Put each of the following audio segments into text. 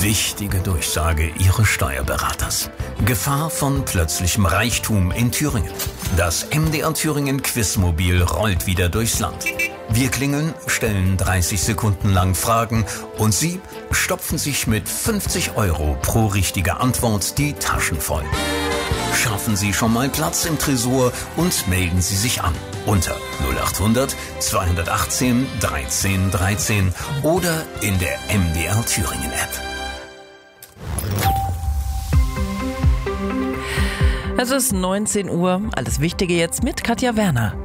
Wichtige Durchsage Ihres Steuerberaters. Gefahr von plötzlichem Reichtum in Thüringen. Das MDR Thüringen Quizmobil rollt wieder durchs Land. Wir klingeln, stellen 30 Sekunden lang Fragen und Sie stopfen sich mit 50 € pro richtige Antwort die Taschen voll. Schaffen Sie schon mal Platz im Tresor und melden Sie sich an unter 0800 218 13 13 oder in der MDR Thüringen App. Es ist 19 Uhr. Alles Wichtige jetzt mit Katja Werner.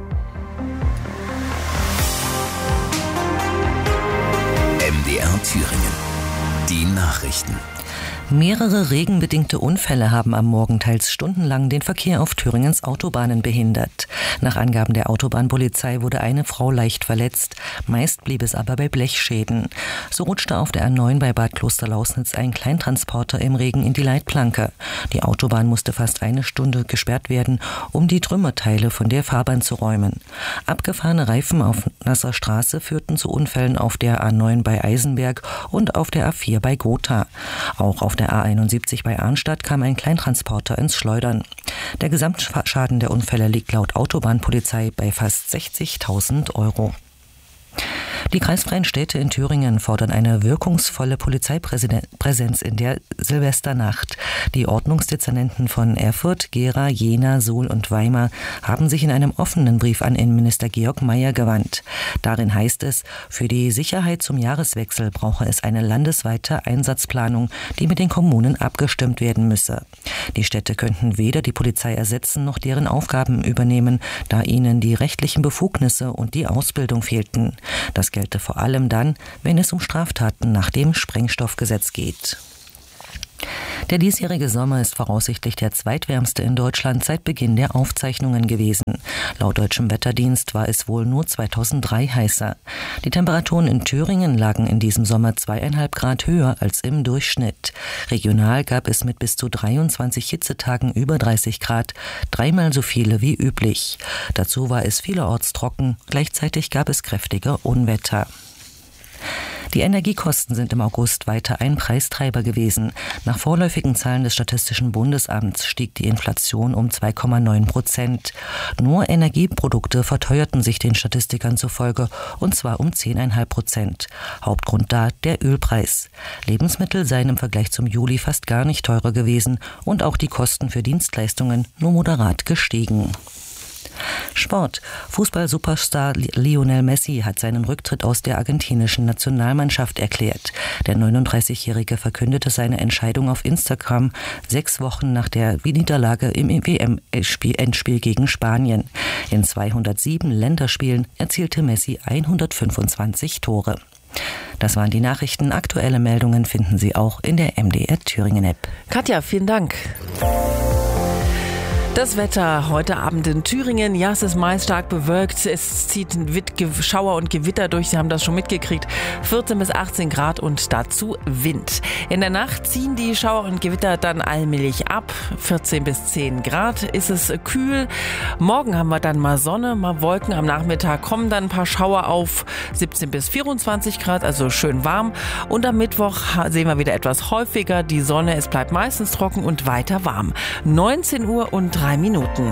MDR Thüringen. Die Nachrichten. Mehrere regenbedingte Unfälle haben am Morgen teils stundenlang den Verkehr auf Thüringens Autobahnen behindert. Nach Angaben der Autobahnpolizei wurde eine Frau leicht verletzt, meist blieb es aber bei Blechschäden. So rutschte auf der A9 bei Bad Klosterlausnitz ein Kleintransporter im Regen in die Leitplanke. Die Autobahn musste fast eine Stunde gesperrt werden, um die Trümmerteile von der Fahrbahn zu räumen. Abgefahrene Reifen auf nasser Straße führten zu Unfällen auf der A9 bei Eisenberg und auf der A4 bei Gotha. Auch auf der A71 bei Arnstadt kam ein Kleintransporter ins Schleudern. Der Gesamtschaden der Unfälle liegt laut Autobahnpolizei bei fast 60.000 €. Die kreisfreien Städte in Thüringen fordern eine wirkungsvolle Polizeipräsenz in der Silvesternacht. Die Ordnungsdezernenten von Erfurt, Gera, Jena, Suhl und Weimar haben sich in einem offenen Brief an Innenminister Georg Mayer gewandt. Darin heißt es, für die Sicherheit zum Jahreswechsel brauche es eine landesweite Einsatzplanung, die mit den Kommunen abgestimmt werden müsse. Die Städte könnten weder die Polizei ersetzen noch deren Aufgaben übernehmen, da ihnen die rechtlichen Befugnisse und die Ausbildung fehlten. Das gelte vor allem dann, wenn es um Straftaten nach dem Sprengstoffgesetz geht. Der diesjährige Sommer ist voraussichtlich der zweitwärmste in Deutschland seit Beginn der Aufzeichnungen gewesen. Laut Deutschem Wetterdienst war es wohl nur 2003 heißer. Die Temperaturen in Thüringen lagen in diesem Sommer 2,5 Grad höher als im Durchschnitt. Regional gab es mit bis zu 23 Hitzetagen über 30 Grad, dreimal so viele wie üblich. Dazu war es vielerorts trocken, gleichzeitig gab es kräftige Unwetter. Die Energiekosten sind im August weiter ein Preistreiber gewesen. Nach vorläufigen Zahlen des Statistischen Bundesamts stieg die Inflation um 2,9%. Nur Energieprodukte verteuerten sich den Statistikern zufolge, und zwar um 10,5%. Hauptgrund da der Ölpreis. Lebensmittel seien im Vergleich zum Juli fast gar nicht teurer gewesen und auch die Kosten für Dienstleistungen nur moderat gestiegen. Sport. Fußball-Superstar Lionel Messi hat seinen Rücktritt aus der argentinischen Nationalmannschaft erklärt. Der 39-Jährige verkündete seine Entscheidung auf Instagram 6 Wochen nach der Niederlage im WM-Endspiel gegen Spanien. In 207 Länderspielen erzielte Messi 125 Tore. Das waren die Nachrichten. Aktuelle Meldungen finden Sie auch in der MDR Thüringen App. Katja, vielen Dank. Das Wetter heute Abend in Thüringen, ja, es ist meist stark bewölkt, es zieht Schauer und Gewitter durch, Sie haben das schon mitgekriegt, 14 bis 18 Grad und dazu Wind. In der Nacht ziehen die Schauer und Gewitter dann allmählich ab, 14 bis 10 Grad ist es kühl. Morgen haben wir dann mal Sonne, mal Wolken, am Nachmittag kommen dann ein paar Schauer auf, 17 bis 24 Grad, also schön warm. Und am Mittwoch sehen wir wieder etwas häufiger die Sonne, es bleibt meistens trocken und weiter warm. 19 Uhr und 3 Minuten.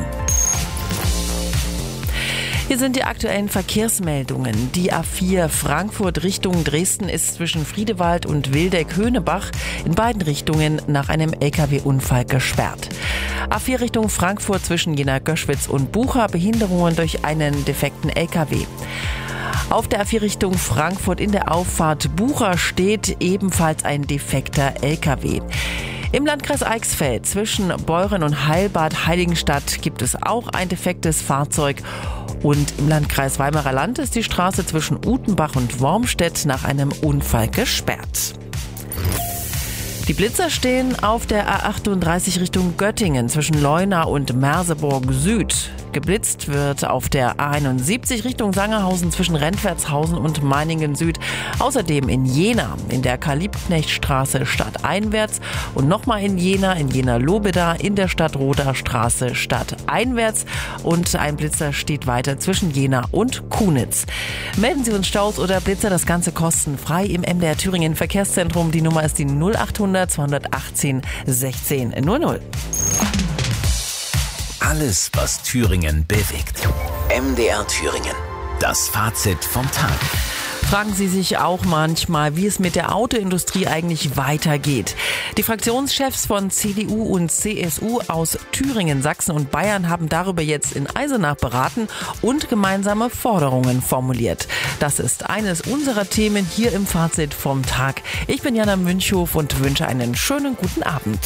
Hier sind die aktuellen Verkehrsmeldungen. Die A4 Frankfurt Richtung Dresden ist zwischen Friedewald und Wildeck-Höhnebach in beiden Richtungen nach einem LKW-Unfall gesperrt. A4 Richtung Frankfurt zwischen Jena-Göschwitz und Bucha, Behinderungen durch einen defekten LKW. Auf der A4 Richtung Frankfurt in der Auffahrt Bucha steht ebenfalls ein defekter LKW. Im Landkreis Eichsfeld zwischen Beuren und Heilbad-Heiligenstadt gibt es auch ein defektes Fahrzeug. Und im Landkreis Weimarer Land ist die Straße zwischen Utenbach und Wormstedt nach einem Unfall gesperrt. Die Blitzer stehen auf der A38 Richtung Göttingen zwischen Leuna und Merseburg Süd. Geblitzt wird auf der A71 Richtung Sangerhausen zwischen Rentwertshausen und Meiningen Süd. Außerdem in Jena, in der Karl-Liebknecht-Straße stadteinwärts und nochmal in Jena Lobeda in der Stadtroder Straße stadtauswärts. einwärts und ein Blitzer steht weiter zwischen Jena und Kunitz. Melden Sie uns Staus oder Blitzer, das Ganze kostenfrei im MDR Thüringen Verkehrszentrum. Die Nummer ist die 0800 218 16 00. Alles, was Thüringen bewegt. MDR Thüringen. Das Fazit vom Tag. Fragen Sie sich auch manchmal, wie es mit der Autoindustrie eigentlich weitergeht. Die Fraktionschefs von CDU und CSU aus Thüringen, Sachsen und Bayern haben darüber jetzt in Eisenach beraten und gemeinsame Forderungen formuliert. Das ist eines unserer Themen hier im Fazit vom Tag. Ich bin Jana Münchow und wünsche einen schönen guten Abend.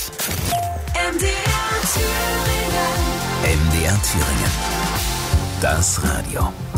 MDR Thüringen. Das Radio.